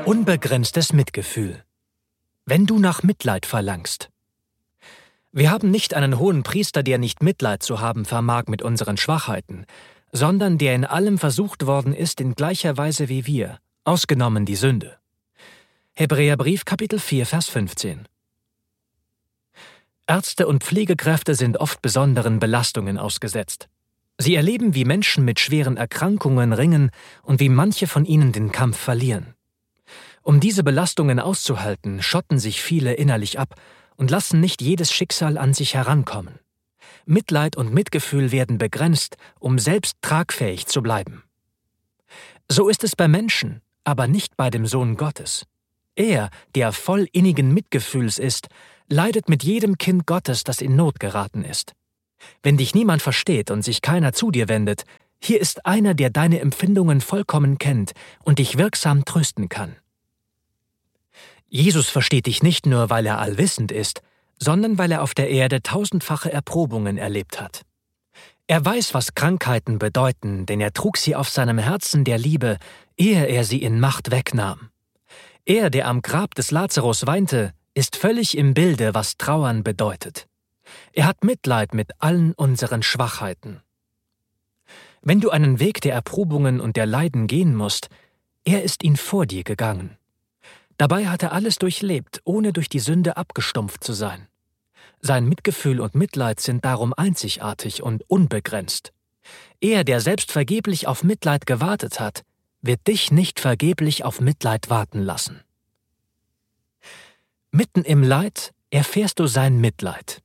Unbegrenztes Mitgefühl. Wenn du nach Mitleid verlangst. Wir haben nicht einen hohen Priester, der nicht Mitleid zu haben vermag mit unseren Schwachheiten, sondern der in allem versucht worden ist in gleicher Weise wie wir, ausgenommen die Sünde. Hebräerbrief, Kapitel 4, Vers 15. Ärzte und Pflegekräfte sind oft besonderen Belastungen ausgesetzt. Sie erleben, wie Menschen mit schweren Erkrankungen ringen und wie manche von ihnen den Kampf verlieren. Um diese Belastungen auszuhalten, schotten sich viele innerlich ab und lassen nicht jedes Schicksal an sich herankommen. Mitleid und Mitgefühl werden begrenzt, um selbst tragfähig zu bleiben. So ist es bei Menschen, aber nicht bei dem Sohn Gottes. Er, der voll innigen Mitgefühls ist, leidet mit jedem Kind Gottes, das in Not geraten ist. Wenn dich niemand versteht und sich keiner zu dir wendet, hier ist einer, der deine Empfindungen vollkommen kennt und dich wirksam trösten kann. Jesus versteht dich nicht nur, weil er allwissend ist, sondern weil er auf der Erde tausendfache Erprobungen erlebt hat. Er weiß, was Krankheiten bedeuten, denn er trug sie auf seinem Herzen der Liebe, ehe er sie in Macht wegnahm. Er, der am Grab des Lazarus weinte, ist völlig im Bilde, was Trauern bedeutet. Er hat Mitleid mit allen unseren Schwachheiten. Wenn du einen Weg der Erprobungen und der Leiden gehen musst, er ist ihn vor dir gegangen. Dabei hat er alles durchlebt, ohne durch die Sünde abgestumpft zu sein. Sein Mitgefühl und Mitleid sind darum einzigartig und unbegrenzt. Er, der selbst vergeblich auf Mitleid gewartet hat, wird dich nicht vergeblich auf Mitleid warten lassen. Mitten im Leid erfährst du sein Mitleid.